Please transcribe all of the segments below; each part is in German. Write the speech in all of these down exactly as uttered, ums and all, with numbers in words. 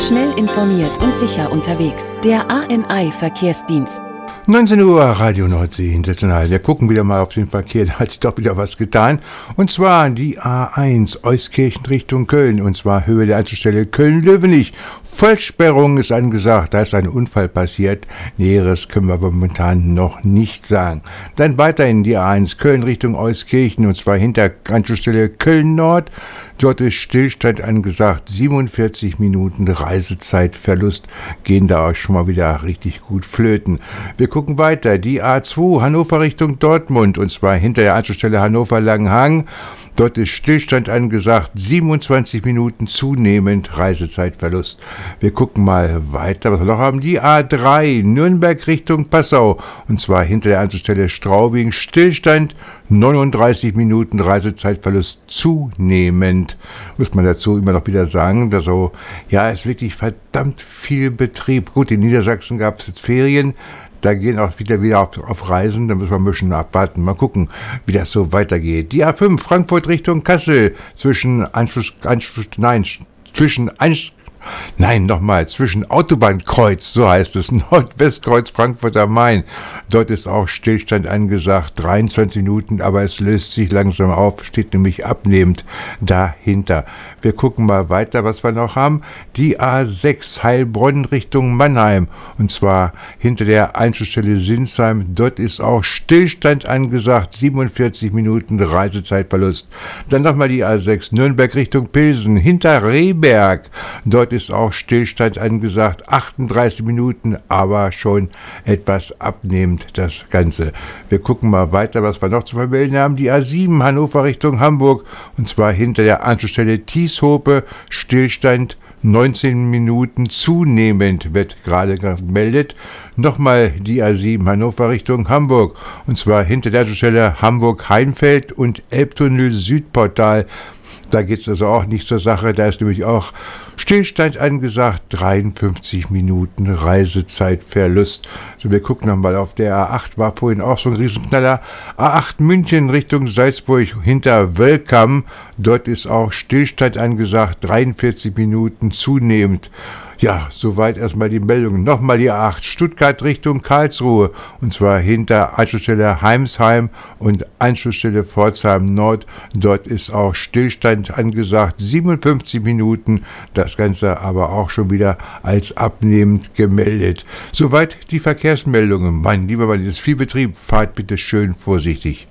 Schnell informiert und sicher unterwegs. Der A N I-Verkehrsdienst. neunzehn Uhr, Radio Nordsee International. Wir gucken wieder mal auf den Verkehr, da hat sich doch wieder was getan. Und zwar die A eins, Euskirchen Richtung Köln. Und zwar Höhe der Anschlussstelle Köln-Löwenich. Vollsperrung ist angesagt, da ist ein Unfall passiert. Näheres können wir aber momentan noch nicht sagen. Dann weiterhin die A eins, Köln Richtung Euskirchen. Und zwar hinter Anschlussstelle Köln-Nord. Dort ist Stillstand angesagt, siebenundvierzig Minuten Reisezeitverlust, gehen da auch schon mal wieder richtig gut flöten. Wir gucken weiter, die A zwei, Hannover Richtung Dortmund, und zwar hinter der Anschlussstelle Hannover-Langenhagen. Dort ist Stillstand angesagt, siebenundzwanzig Minuten zunehmend Reisezeitverlust. Wir gucken mal weiter, was wir noch haben. Die A drei, Nürnberg Richtung Passau, und zwar hinter der Anschlussstelle Straubing. Stillstand, neununddreißig Minuten Reisezeitverlust zunehmend. Muss man dazu immer noch wieder sagen, dass so, ja, es ist wirklich verdammt viel Betrieb. Gut, in Niedersachsen gab es jetzt Ferien. Da gehen auch wieder wieder auf, auf Reisen, da müssen wir ein bisschen abwarten, mal gucken, wie das so weitergeht. Die A fünf, Frankfurt Richtung Kassel, zwischen Anschluss, Anschluss, nein, zwischen Anschluss, Nein, nochmal, zwischen Autobahnkreuz, so heißt es, Nordwestkreuz Frankfurt am Main. Dort ist auch Stillstand angesagt, dreiundzwanzig Minuten, aber es löst sich langsam auf, steht nämlich abnehmend dahinter. Wir gucken mal weiter, was wir noch haben. Die A sechs, Heilbronn Richtung Mannheim, und zwar hinter der Anschlussstelle Sinsheim. Dort ist auch Stillstand angesagt, siebenundvierzig Minuten Reisezeitverlust. Dann nochmal die A sechs, Nürnberg Richtung Pilsen, hinter Rehberg. Dort ist auch Stillstand angesagt, achtunddreißig Minuten, aber schon etwas abnehmend das Ganze. Wir gucken mal weiter, was wir noch zu vermelden haben. Die A sieben, Hannover Richtung Hamburg, und zwar hinter der Anschlussstelle Tieshope, Stillstand neunzehn Minuten zunehmend, wird gerade gemeldet. Nochmal die A sieben, Hannover Richtung Hamburg, und zwar hinter der Anschlussstelle Hamburg-Heinfeld und Elbtunnel-Südportal. Da geht es also auch nicht zur Sache, da ist nämlich auch Stillstand angesagt, dreiundfünfzig Minuten Reisezeitverlust. So, wir gucken nochmal auf der A acht, war vorhin auch so ein Riesenknaller. A acht München Richtung Salzburg hinter Wölkam, dort ist auch Stillstand angesagt, dreiundvierzig Minuten zunehmend. Ja, soweit erstmal die Meldungen. Nochmal die A acht, Stuttgart Richtung Karlsruhe, und zwar hinter Anschlussstelle Heimsheim und Anschlussstelle Pforzheim Nord. Dort ist auch Stillstand angesagt, siebenundfünfzig Minuten, das Ganze aber auch schon wieder als abnehmend gemeldet. Soweit die Verkehrsmeldungen. Mein lieber Mann, ist viel Betrieb, fahrt bitte schön vorsichtig.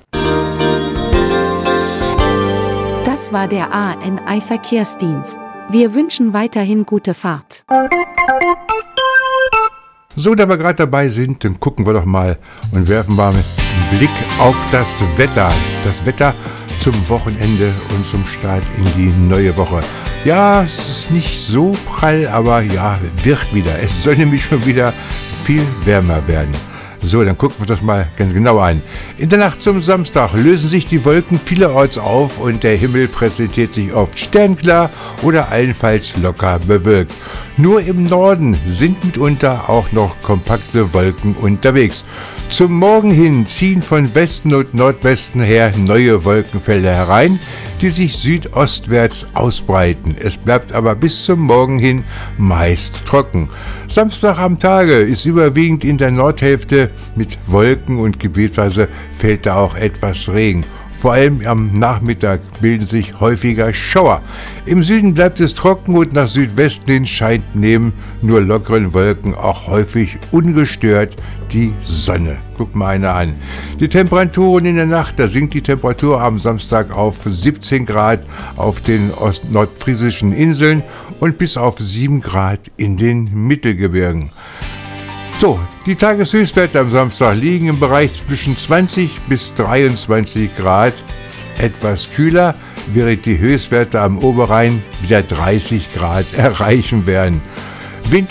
Das war der A N I-Verkehrsdienst. Wir wünschen weiterhin gute Fahrt. So, da wir gerade dabei sind, dann gucken wir doch mal und werfen mal einen Blick auf das Wetter. Das Wetter zum Wochenende und zum Start in die neue Woche. Ja, es ist nicht so prall, aber ja, wird wieder. Es soll nämlich schon wieder viel wärmer werden. So, dann gucken wir das mal ganz genau an. In der Nacht zum Samstag lösen sich die Wolken vielerorts auf und der Himmel präsentiert sich oft sternklar oder allenfalls locker bewölkt. Nur im Norden sind mitunter auch noch kompakte Wolken unterwegs. Zum Morgen hin ziehen von Westen und Nordwesten her neue Wolkenfelder herein, die sich südostwärts ausbreiten. Es bleibt aber bis zum Morgen hin meist trocken. Samstag am Tage ist überwiegend in der Nordhälfte mit Wolken und gebietsweise fällt da auch etwas Regen. Vor allem am Nachmittag bilden sich häufiger Schauer. Im Süden bleibt es trocken und nach Südwesten hin scheint neben nur lockeren Wolken auch häufig ungestört die Sonne. Guck mal einer an. Die Temperaturen in der Nacht, da sinkt die Temperatur am Samstag auf siebzehn Grad auf den ost-nordfriesischen Inseln und bis auf sieben Grad in den Mittelgebirgen. So, die Tageshöchstwerte am Samstag liegen im Bereich zwischen zwanzig bis dreiundzwanzig Grad. Etwas kühler, während die Höchstwerte am Oberrhein wieder dreißig Grad erreichen werden.